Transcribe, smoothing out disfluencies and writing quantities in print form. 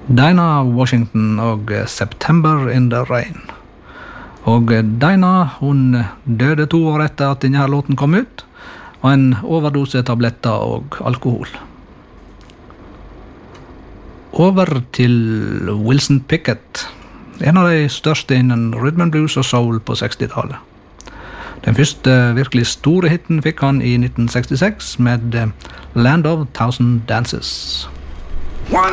Dinah Washington og September in the Rain. Og Dinah, hun døde 2 år etter at denne låten kom ut, og en overdose tabletter og alkohol. Over til Wilson Pickett, en av de største innen rhythm and blues og soul på 60-tallet. Den første virkelig store hitten fikk han i 1966 med Land of Thousand Dances.